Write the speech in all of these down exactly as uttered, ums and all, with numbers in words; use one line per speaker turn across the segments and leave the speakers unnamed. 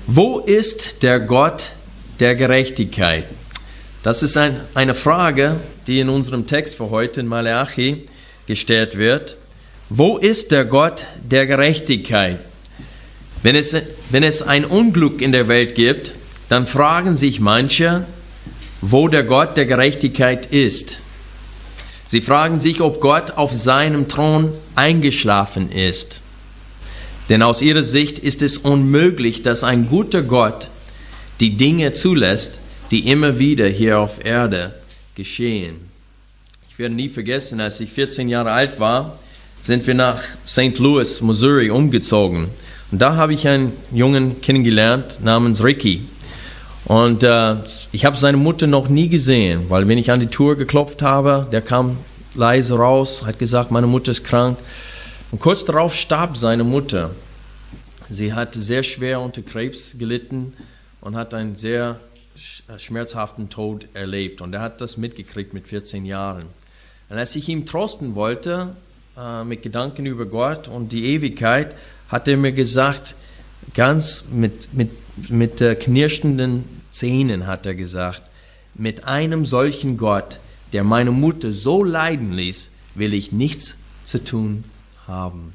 Wo ist der Gott der Gerechtigkeit? Das ist ein, eine Frage, die in unserem Text für heute in Maleachi gestellt wird. Wo ist der Gott der Gerechtigkeit? Wenn es, wenn es ein Unglück in der Welt gibt, dann fragen sich manche, wo der Gott der Gerechtigkeit ist. Sie fragen sich, ob Gott auf seinem Thron eingeschlafen ist. Denn aus ihrer Sicht ist es unmöglich, dass ein guter Gott die Dinge zulässt, die immer wieder hier auf Erde geschehen. Ich werde nie vergessen, als ich vierzehn Jahre alt war, sind wir nach Saint Louis, Missouri umgezogen. Und da habe ich einen Jungen kennengelernt namens Ricky. Und äh, ich habe seine Mutter noch nie gesehen, weil wenn ich an die Tür geklopft habe, der kam leise raus, hat gesagt, meine Mutter ist krank. Und kurz darauf starb seine Mutter. Sie hat sehr schwer unter Krebs gelitten und hat einen sehr schmerzhaften Tod erlebt. Und er hat das mitgekriegt mit vierzehn Jahren. Und als ich ihm trosten wollte, äh, mit Gedanken über Gott und die Ewigkeit, hat er mir gesagt, ganz mit, mit, mit äh, knirschenden Zähnen hat er gesagt, mit einem solchen Gott, der meine Mutter so leiden ließ, will ich nichts zu tun haben.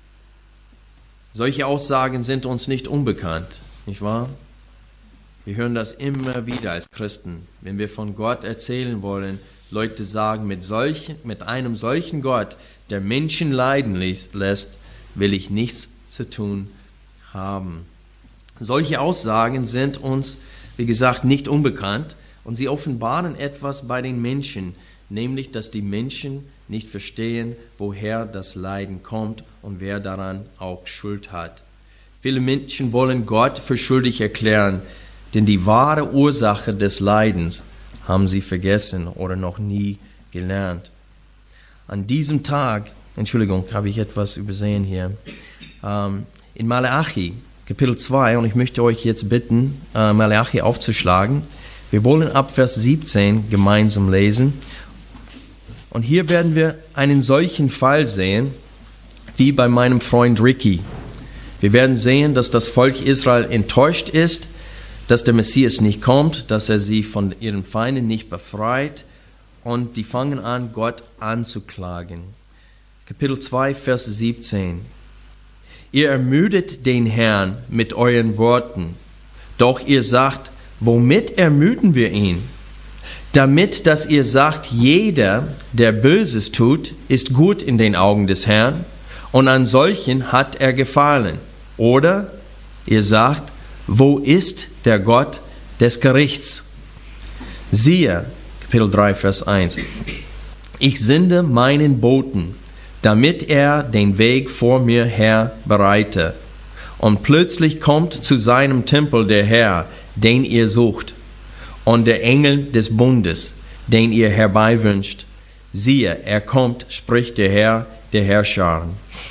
Solche Aussagen sind uns nicht unbekannt, nicht wahr? Wir hören das immer wieder als Christen. Wenn wir von Gott erzählen wollen, Leute sagen, mit, solchen, mit einem solchen Gott, der Menschen leiden lässt, will ich nichts zu tun haben. Solche Aussagen sind uns, wie gesagt, nicht unbekannt und sie offenbaren etwas bei den Menschen, nämlich, dass die Menschen nicht verstehen, woher das Leiden kommt und wer daran auch Schuld hat. Viele Menschen wollen Gott für schuldig erklären, denn die wahre Ursache des Leidens haben sie vergessen oder noch nie gelernt. An diesem Tag, Entschuldigung, habe ich etwas übersehen hier, ähm, in Maleachi, Kapitel zwei, und ich möchte euch jetzt bitten, äh, Maleachi aufzuschlagen. Wir wollen ab Vers siebzehn gemeinsam lesen. Und hier werden wir einen solchen Fall sehen, wie bei meinem Freund Ricky. Wir werden sehen, dass das Volk Israel enttäuscht ist, dass der Messias nicht kommt, dass er sie von ihren Feinden nicht befreit. Und die fangen an, Gott anzuklagen. Kapitel zwei, Vers siebzehn. Ihr ermüdet den Herrn mit euren Worten. Doch ihr sagt, womit ermüden wir ihn? Damit, dass ihr sagt, jeder, der Böses tut, ist gut in den Augen des Herrn, und an solchen hat er gefallen. Oder ihr sagt, wo ist der Gott des Gerichts? Siehe, Kapitel drei, Vers eins. Ich sende meinen Boten, damit er den Weg vor mir her bereite. Und plötzlich kommt zu seinem Tempel der Herr, den ihr sucht, und der Engel des Bundes, den ihr herbeiwünscht. Siehe, er kommt, spricht der Herr, der Herrscher.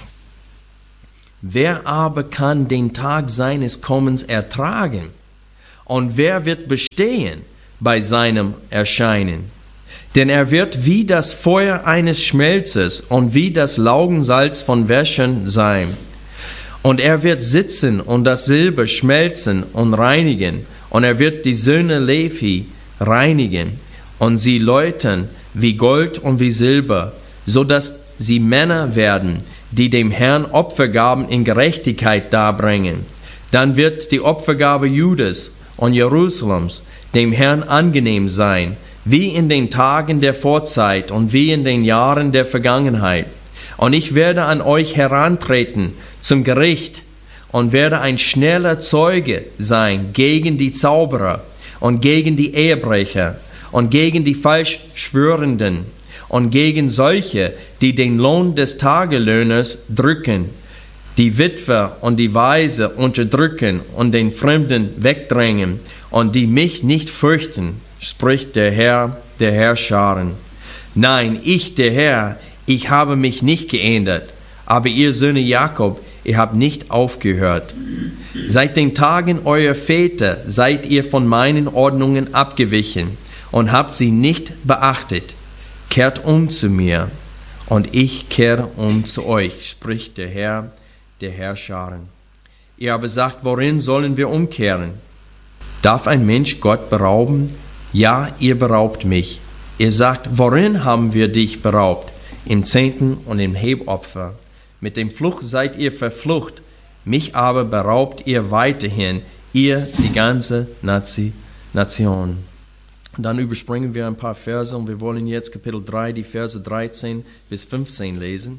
Wer aber kann den Tag seines Kommens ertragen? Und wer wird bestehen bei seinem Erscheinen? Denn er wird wie das Feuer eines Schmelzes und wie das Laugensalz von Wäschern sein. Und er wird sitzen und das Silber schmelzen und reinigen. Und er wird die Söhne Levi reinigen und sie läutern wie Gold und wie Silber, so dass sie Männer werden, die dem Herrn Opfergaben in Gerechtigkeit darbringen. Dann wird die Opfergabe Judas und Jerusalems dem Herrn angenehm sein, wie in den Tagen der Vorzeit und wie in den Jahren der Vergangenheit. Und ich werde an euch herantreten zum Gericht und werde ein schneller Zeuge sein gegen die Zauberer und gegen die Ehebrecher und gegen die Falschschwörenden und gegen solche, die den Lohn des Tagelöhners drücken, die Witwer und die Waise unterdrücken und den Fremden wegdrängen und die mich nicht fürchten, spricht der Herr, der Herrscharen. Nein, ich, der Herr, ich habe mich nicht geändert, aber ihr Söhne Jakob, ihr habt nicht aufgehört. Seit den Tagen eurer Väter seid ihr von meinen Ordnungen abgewichen und habt sie nicht beachtet. Kehrt um zu mir, und ich kehre um zu euch, spricht der Herr, der Herrscharen. Ihr aber sagt, worin sollen wir umkehren? Darf ein Mensch Gott berauben? Ja, ihr beraubt mich. Ihr sagt, worin haben wir dich beraubt? Im Zehnten und im Hebopfer. Mit dem Fluch seid ihr verflucht, mich aber beraubt ihr weiterhin, ihr die ganze Nazi, Nation. Und dann überspringen wir ein paar Verse und wir wollen jetzt Kapitel drei, die Verse dreizehn bis fünfzehn lesen.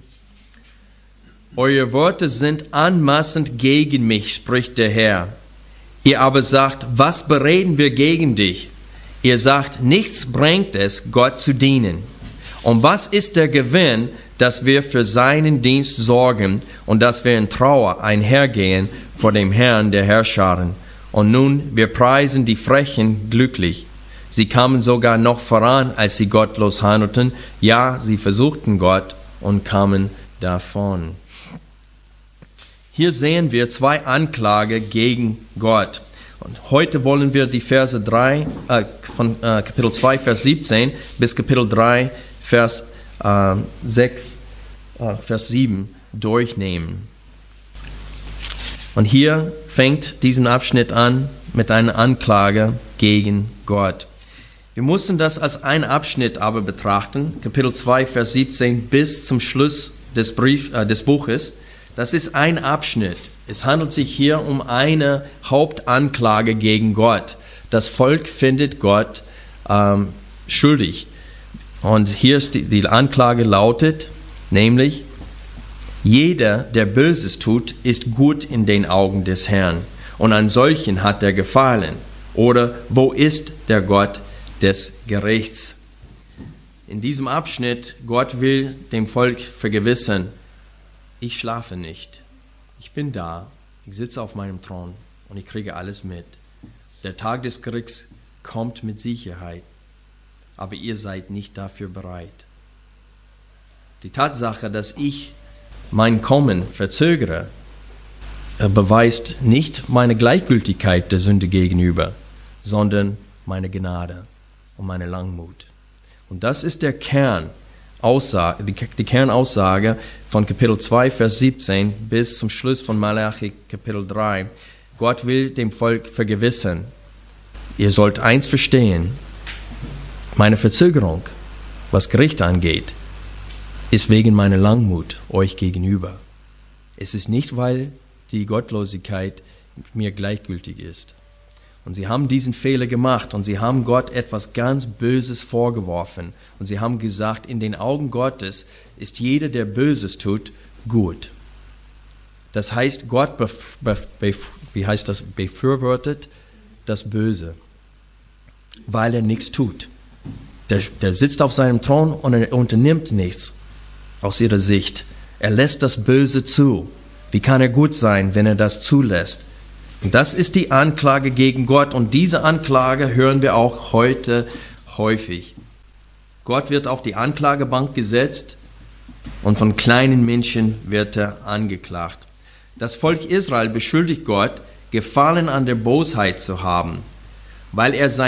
Eure Worte sind anmaßend gegen mich, spricht der Herr. Ihr aber sagt, was bereden wir gegen dich? Ihr sagt, nichts bringt es, Gott zu dienen. Und was ist der Gewinn, dass wir für seinen Dienst sorgen und dass wir in Trauer einhergehen vor dem Herrn der Herrscharen? Und nun, wir preisen die Frechen glücklich. Sie kamen sogar noch voran, als sie gottlos handelten. Ja, sie versuchten Gott und kamen davon. Hier sehen wir zwei Anklage gegen Gott. Und heute wollen wir die Verse drei, äh, von äh, Kapitel zwei, Vers siebzehn bis Kapitel drei, Vers äh, sechs, äh, Vers sieben durchnehmen. Und hier fängt diesen Abschnitt an mit einer Anklage gegen Gott. Wir mussten das als einen Abschnitt aber betrachten, Kapitel zwei, Vers siebzehn bis zum Schluss des, Brief, äh, des Buches. Das ist ein Abschnitt. Es handelt sich hier um eine Hauptanklage gegen Gott. Das Volk findet Gott ähm, schuldig. Und hier ist die, die Anklage lautet, nämlich, jeder, der Böses tut, ist gut in den Augen des Herrn. Und an solchen hat er gefallen. Oder, wo ist der Gott des Gerichts? In diesem Abschnitt, Gott will dem Volk vergewissern, ich schlafe nicht. Ich bin da, ich sitze auf meinem Thron und ich kriege alles mit. Der Tag des Gerichts kommt mit Sicherheit, aber ihr seid nicht dafür bereit. Die Tatsache, dass ich mein Kommen verzögere, beweist nicht meine Gleichgültigkeit der Sünde gegenüber, sondern meine Gnade und meine Langmut. Und das ist der Kern. Aussage, die, die Kernaussage von Kapitel zwei, Vers siebzehn bis zum Schluss von Malachi, Kapitel drei. Gott will dem Volk vergewissern. Ihr sollt eins verstehen. Meine Verzögerung, was Gericht angeht, ist wegen meiner Langmut euch gegenüber. Es ist nicht, weil die Gottlosigkeit mir gleichgültig ist. Und sie haben diesen Fehler gemacht und sie haben Gott etwas ganz Böses vorgeworfen. Und sie haben gesagt, in den Augen Gottes ist jeder, der Böses tut, gut. Das heißt, Gott bef- bef- bef- wie heißt das, befürwortet das Böse, weil er nichts tut. Der, der sitzt auf seinem Thron und er unternimmt nichts aus ihrer Sicht. Er lässt das Böse zu. Wie kann er gut sein, wenn er das zulässt? Und das ist die Anklage gegen Gott und diese Anklage hören wir auch heute häufig. Gott wird auf die Anklagebank gesetzt und von kleinen Menschen wird er angeklagt. Das Volk Israel beschuldigt Gott, Gefallen an der Bosheit zu haben, weil er sein